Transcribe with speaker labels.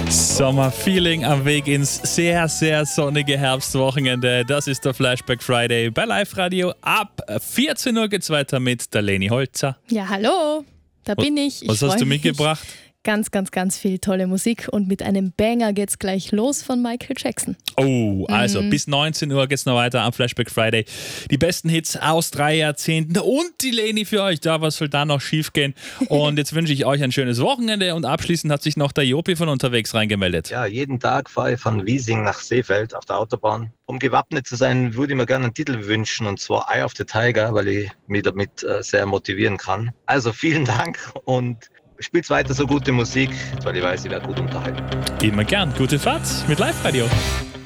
Speaker 1: Sommerfeeling am Weg ins sehr, sehr sonnige Herbstwochenende. Das ist der Flashback Friday bei Live Radio. Ab 14 Uhr geht's weiter mit der Leni Holzer.
Speaker 2: Ja, hallo, da bin ich.
Speaker 1: Was hast du mitgebracht?
Speaker 2: Ganz viel tolle Musik und mit einem Banger geht's gleich los von Michael Jackson.
Speaker 1: Oh, also bis 19 Uhr geht's noch weiter am Flashback Friday. Die besten Hits aus 3 Jahrzehnten und die Leni für euch da. Was soll da noch schief gehen? Und jetzt wünsche ich euch ein schönes Wochenende und abschließend hat sich noch der Jopi von unterwegs reingemeldet.
Speaker 3: Ja, jeden Tag fahre ich von Wiesing nach Seefeld auf der Autobahn. Um gewappnet zu sein, würde ich mir gerne einen Titel wünschen, und zwar Eye of the Tiger, weil ich mich damit sehr motivieren kann. Also vielen Dank und spielt weiter so gute Musik, weil ich weiß, ich werde gut unterhalten.
Speaker 1: Immer gern. Gute Fahrt mit Live Radio.